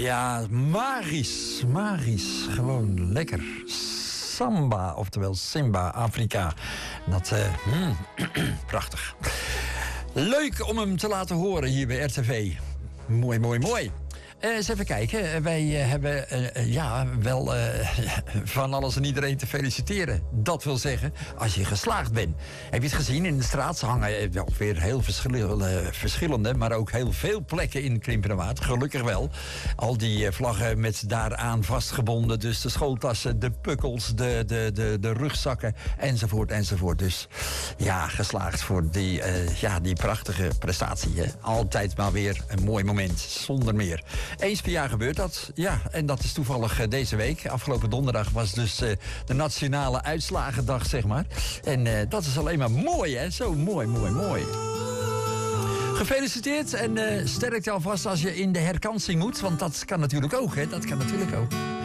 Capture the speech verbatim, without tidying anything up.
Ja, magisch, magisch. Gewoon lekker. Samba, oftewel Simba, Afrika. Dat, uh, mm, prachtig. Leuk om hem te laten horen hier bij R T V. Mooi, mooi, mooi. Uh, eens even kijken. Wij uh, hebben uh, ja, wel uh, van alles en iedereen te feliciteren. Dat wil zeggen, als je geslaagd bent. Heb je het gezien? In de straat hangen uh, weer heel verschillende, verschillende, maar ook heel veel plekken in Krimpenerwaard. Gelukkig wel. Al die uh, vlaggen met daaraan vastgebonden. Dus de schooltassen, de pukkels, de, de, de, de rugzakken, enzovoort, enzovoort. Dus ja, geslaagd voor die, uh, ja, die prachtige prestatie. Hè? Altijd maar weer een mooi moment, zonder meer. Eens per jaar gebeurt dat, ja, en dat is toevallig uh, deze week. Afgelopen donderdag was dus uh, de nationale uitslagendag, zeg maar. En uh, dat is alleen maar mooi, hè? Zo mooi, mooi, mooi. Gefeliciteerd en uh, sterkte alvast als je in de herkansing moet. Want dat kan natuurlijk ook, hè? Dat kan natuurlijk ook.